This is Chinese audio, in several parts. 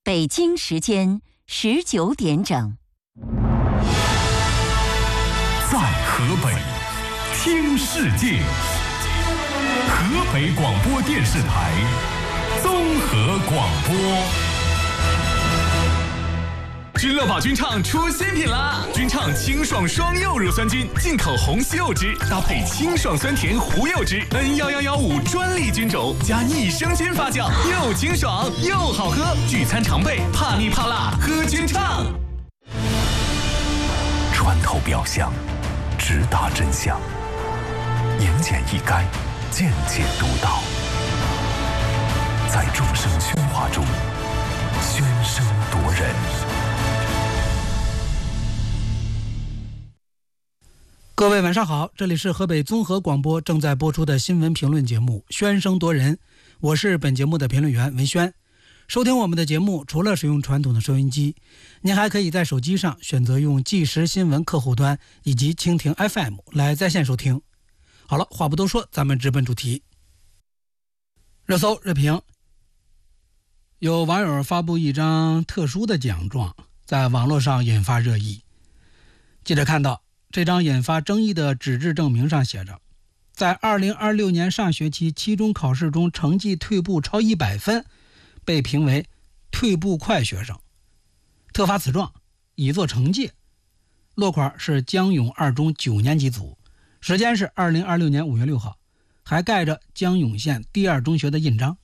北京时间19点整。 在河北听世界，河北广播电视台综合广播。君乐宝君畅出新品啦！君畅清爽双柚乳酸菌，进口红西柚汁，搭配清爽酸甜胡柚汁 N11115专利菌种，加益生菌发酵，又清爽又好喝。聚餐常备，怕腻怕辣，喝君畅。穿透表象，直达真相，言简意赅，见解独到，在众生喧哗中喧声夺人。 各位晚上好，这里是河北综合广播正在播出的新闻评论节目《喧声夺人》，我是本节目的评论员文轩。收听我们的节目，除了使用传统的收音机，您还可以在手机上选择用即时新闻客户端以及蜻蜓 FM 来在线收听。好了，话不多说，咱们直奔主题。热搜热评，有网友发布一张特殊的奖状，在网络上引发热议。记者看到这张引发争议的纸质证明上写着，在2026年上学期期中考试中成绩退步超100分，被评为退步快学生，特发此状，以作惩戒。落款是江永二中9年级组，时间是2026年5月6号，还盖着江永县第2中学的印章。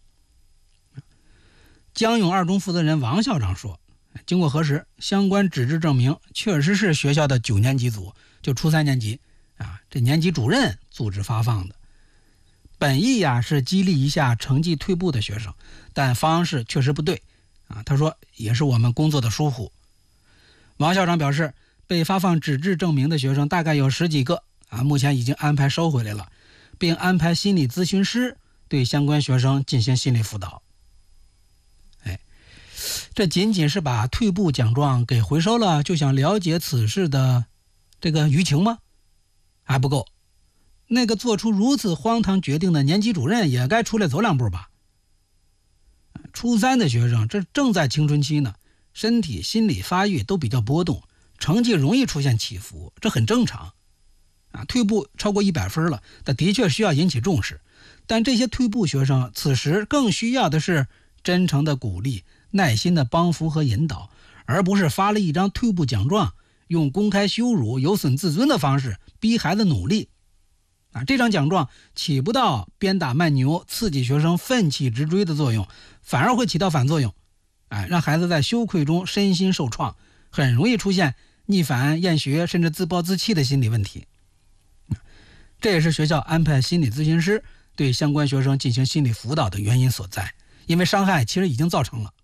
江永二中负责人王校长说，经过核实，相关纸质证明确实是学校的9年级组，就初3年级这年级主任组织发放的。本意是激励一下成绩退步的学生，但方式确实不对他说也是我们工作的疏忽。王校长表示，被发放纸质证明的学生大概有10几个目前已经安排收回来了，并安排心理咨询师对相关学生进行心理辅导。这仅仅是把退步奖状给回收了，就想了解此事的这个舆情吗？还不够，那个做出如此荒唐决定的年级主任也该出来走两步吧。初3的学生这正在青春期呢，身体心理发育都比较波动，成绩容易出现起伏，这很正常退步超过100分了，那的确需要引起重视，但这些退步学生此时更需要的是真诚的鼓励，耐心的帮扶和引导，而不是发了一张退步奖状，用公开羞辱有损自尊的方式逼孩子努力这张奖状起不到鞭打慢牛刺激学生奋起直追的作用，反而会起到反作用让孩子在羞愧中身心受创，很容易出现逆反厌学甚至自暴自弃的心理问题。这也是学校安排心理咨询师对相关学生进行心理辅导的原因所在，因为伤害其实已经造成了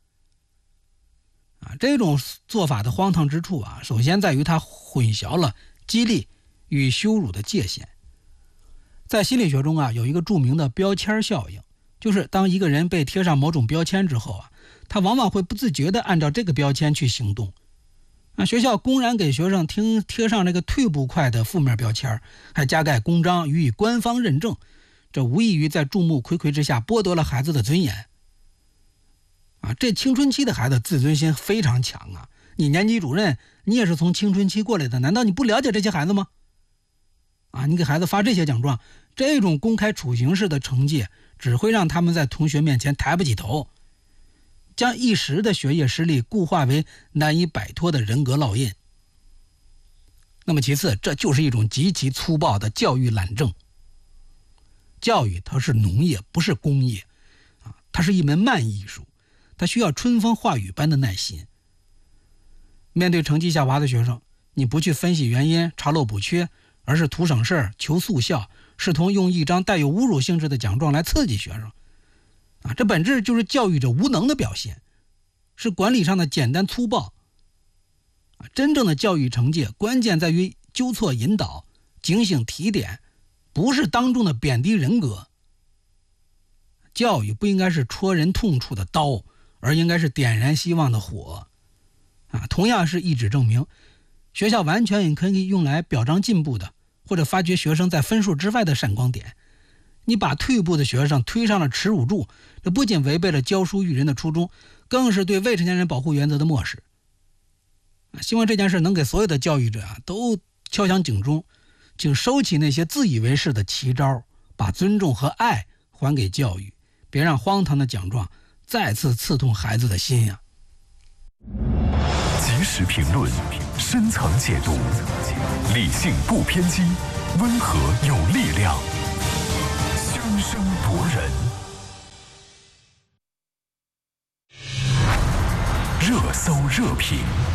这种做法的荒唐之处首先在于它混淆了激励与羞辱的界限。在心理学中有一个著名的标签效应，就是当一个人被贴上某种标签之后他往往会不自觉地按照这个标签去行动学校公然给学生贴上这个退步快的负面标签，还加盖公章予以官方认证，这无异于在众目睽睽之下剥夺了孩子的尊严这青春期的孩子自尊心非常强你年级主任你也是从青春期过来的，难道你不了解这些孩子吗你给孩子发这些奖状，这种公开处刑式的惩戒只会让他们在同学面前抬不起头，将一时的学业失利固化为难以摆脱的人格烙印。那么其次，这就是一种极其粗暴的教育懒政。教育它是农业，不是工业它是一门慢艺术，它需要春风化雨般的耐心。面对成绩下滑的学生，你不去分析原因查漏补缺，而是图省事求速效，试图用一张带有侮辱性质的奖状来刺激学生这本质就是教育者无能的表现，是管理上的简单粗暴真正的教育惩戒关键在于纠错引导，警醒提点，不是当众的贬低人格。教育不应该是戳人痛处的刀，而应该是点燃希望的火同样是一纸证明，学校完全也可以用来表彰进步的，或者发掘学生在分数之外的闪光点， 你把退步的学生推上了耻辱柱，这不仅违背了教书育人的初衷，更是对未成年人保护原则的漠视。希望这件事能给所有的教育者都敲响警钟，请收起那些自以为是的奇招，把尊重和爱还给教育，别让荒唐的奖状再次刺痛孩子的心呀。 及时评论，深层解读，理性不偏激，温和有力量，声声夺人。热搜热评，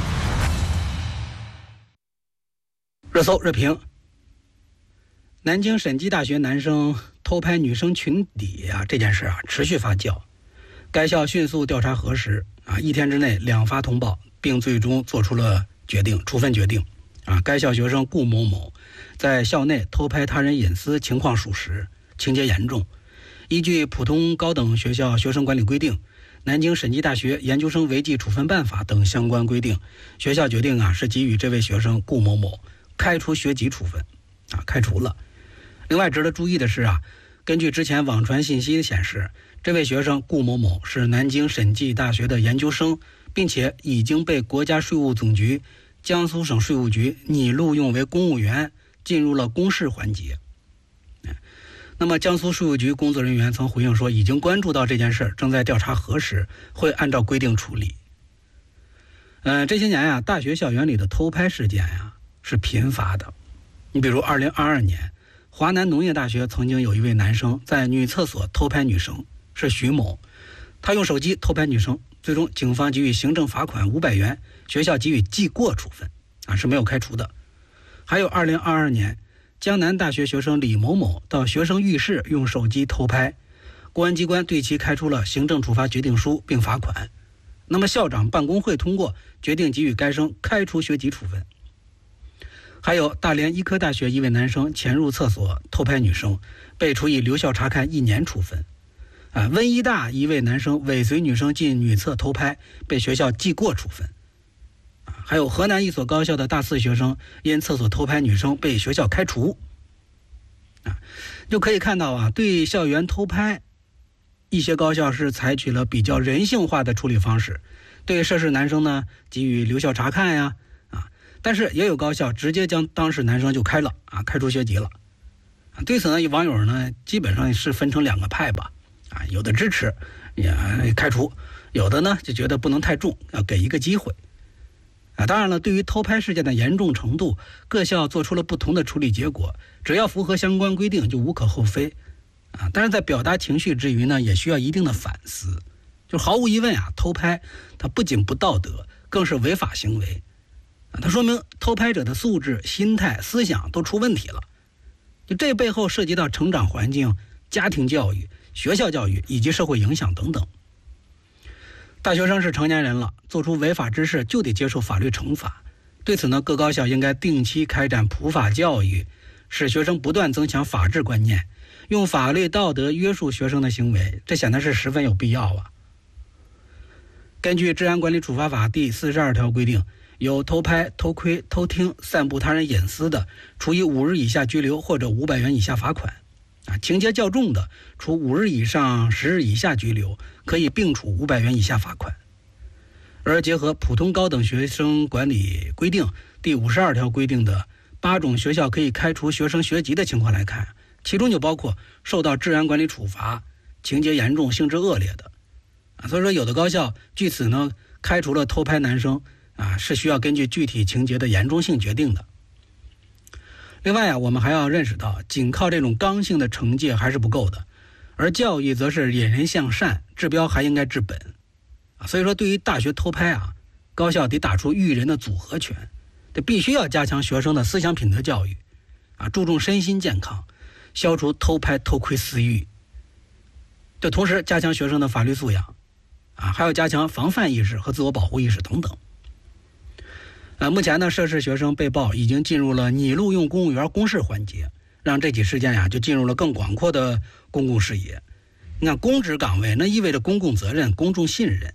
热搜热评。南京审计大学男生偷拍女生裙底这件事持续发酵，该校迅速调查核实1天之内2发通报，并最终做出了处分决定该校学生顾某某在校内偷拍他人隐私情况属实，情节严重。依据普通高等学校学生管理规定、南京审计大学研究生违纪处分办法等相关规定，学校决定是给予这位学生顾某某开除学籍处分开除了。另外值得注意的是根据之前网传信息显示，这位学生顾某某是南京审计大学的研究生，并且已经被国家税务总局、江苏省税务局拟录用为公务员，进入了公示环节。那么江苏税务局工作人员曾回应说，已经关注到这件事，正在调查核实，会按照规定处理。这些年大学校园里的偷拍事件是频发的。你比如2022年，华南农业大学曾经有一位男生在女厕所偷拍女生，是徐某，他用手机偷拍女生，最终警方给予行政罚款500元，学校给予记过处分是没有开除的。还有2022年，江南大学学生李某某到学生浴室用手机偷拍，公安机关对其开出了行政处罚决定书并罚款。那么校长办公会通过，决定给予该生开除学籍处分。还有大连医科大学一位男生潜入厕所偷拍女生，被处以留校察看1年处分。温医大一位男生尾随女生进女厕偷拍，被学校记过处分。还有河南一所高校的大4学生因厕所偷拍女生被学校开除。就可以看到对校园偷拍，一些高校是采取了比较人性化的处理方式，对涉事男生呢给予留校察看但是也有高校直接将当事男生就开除学籍了。对此呢，网友呢基本上是分成2个派吧，有的支持也开除，有的呢就觉得不能太重，要给一个机会。当然了，对于偷拍事件的严重程度，各校做出了不同的处理结果，只要符合相关规定就无可厚非但是在表达情绪之余呢，也需要一定的反思。就毫无疑问偷拍它不仅不道德，更是违法行为它说明偷拍者的素质、心态、思想都出问题了。就这背后涉及到成长环境、家庭教育、学校教育以及社会影响等等。大学生是成年人了，做出违法之事就得接受法律惩罚。对此呢，各高校应该定期开展普法教育，使学生不断增强法治观念，用法律道德约束学生的行为，这显然是十分有必要根据《治安管理处罚法》第42条规定，有偷拍、偷窥、偷听、散布他人隐私的，处以5日以下拘留或者500元以下罚款情节较重的，处5日以上10日以下拘留，可以并处500元以下罚款。而结合普通高等学生管理规定第52条规定的8种学校可以开除学生学籍的情况来看，其中就包括受到治安管理处罚、情节严重、性质恶劣的所以说有的高校据此呢开除了偷拍男生是需要根据具体情节的严重性决定的。另外我们还要认识到，仅靠这种刚性的惩戒还是不够的，而教育则是引人向善，治标还应该治本所以说对于大学偷拍高校得打出育人的组合拳，这必须要加强学生的思想品德教育注重身心健康，消除偷拍偷窥私欲，这同时加强学生的法律素养还要加强防范意识和自我保护意识等等。目前呢，涉事学生被曝已经进入了拟录用公务员公示环节，让这起事件就进入了更广阔的公共视野。你看，公职岗位那意味着公共责任、公众信任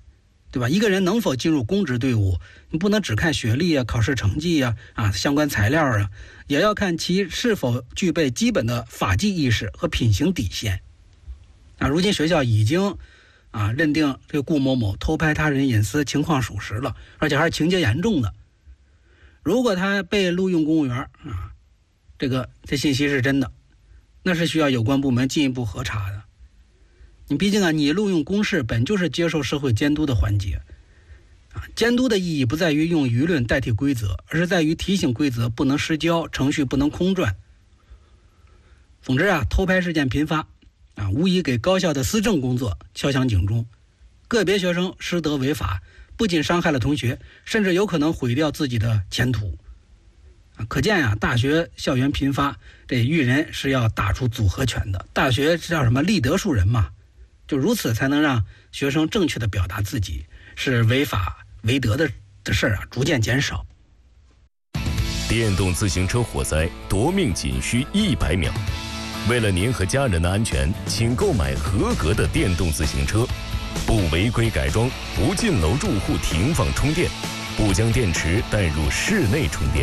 对吧？一个人能否进入公职队伍，你不能只看学历啊、考试成绩啊、相关材料啊，也要看其是否具备基本的法纪意识和品行底线。如今学校已经认定这个顾某某偷拍他人隐私情况属实了，而且还是情节严重的。如果他被录用公务员这信息是真的，那是需要有关部门进一步核查的。你毕竟你录用公示本就是接受社会监督的环节监督的意义不在于用舆论代替规则，而是在于提醒规则不能失焦，程序不能空转。总之偷拍事件频发无疑给高校的思政工作敲响警钟。个别学生失德违法，不仅伤害了同学，甚至有可能毁掉自己的前途。可见大学校园频发，这育人是要打出组合拳的。大学叫什么立德树人嘛，就如此才能让学生正确的表达自己，是违法违德的事儿逐渐减少。 电动自行车火灾夺命仅需100秒。为了您和家人的安全，请购买合格的电动自行车，不违规改装，不进楼住户停放充电，不将电池带入室内充电。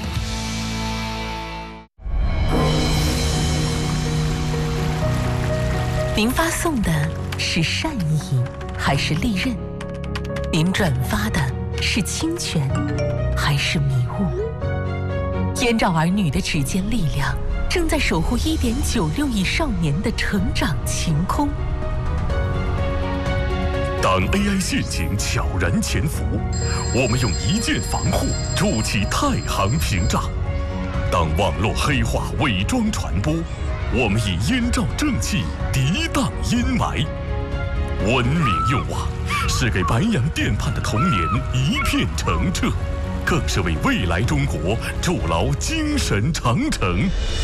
您发送的是善意还是利刃？您转发的是侵权还是迷雾？燕赵儿女的指尖力量正在守护1.96亿少年的成长晴空。 当 AI 陷阱悄然潜伏，我们用一键防护筑起太行屏障；当网络黑化伪装传播，我们以燕赵正气涤荡阴霾。文明用网是给白洋淀畔的童年一片澄澈，更是为未来中国筑牢精神长城。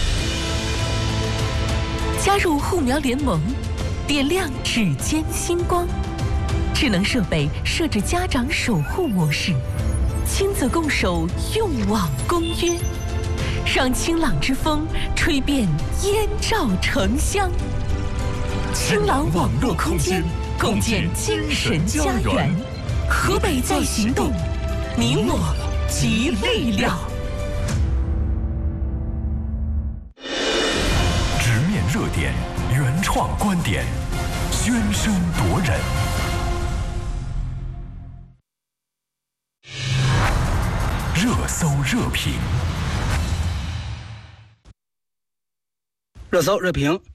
加入护苗联盟，点亮指尖星光。智能设备设置家长守护模式，亲子共守用网公约，让清朗之风吹遍燕赵城乡。清朗网络空间，共建精神家园。河北在行动，你我集力量。 直面热点，原创观点，喧声夺人。热搜热评。 热搜热评